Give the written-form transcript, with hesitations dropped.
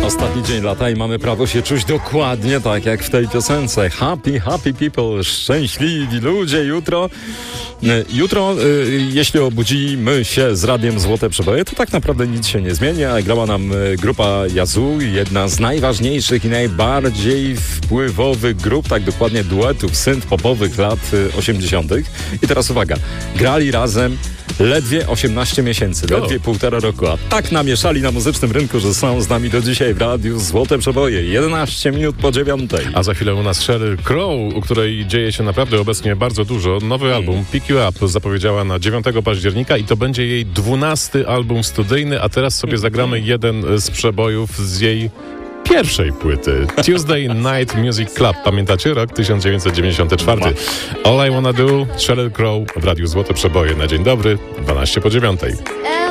Ostatni dzień lata i mamy prawo się czuć dokładnie tak jak w tej piosence. Happy, happy people, szczęśliwi ludzie. Jutro, jeśli obudzimy się z radiem Złote Przeboje, to tak naprawdę nic się nie zmieni, a grała nam grupa Yazoo, jedna z najważniejszych i najbardziej wpływowych grup, tak dokładnie duetów synth-popowych lat 80. I teraz uwaga, grali razem ledwie 18 miesięcy, ledwie 1,5 roku, a tak namieszali na muzycznym rynku, że są z nami do dzisiaj w radiu Złote Przeboje. 11 minut po 9. A za chwilę u nas Sheryl Crow, u której dzieje się naprawdę obecnie bardzo dużo. Nowy album Pick You Up zapowiedziała na 9 października i to będzie jej 12. album studyjny, a teraz sobie zagramy jeden z przebojów z jej pierwszej płyty. Tuesday Night Music Club. Pamiętacie? Rok 1994. All I Wanna Do, Sheryl Crow w radiu Złote Przeboje na dzień dobry, 12 po 9.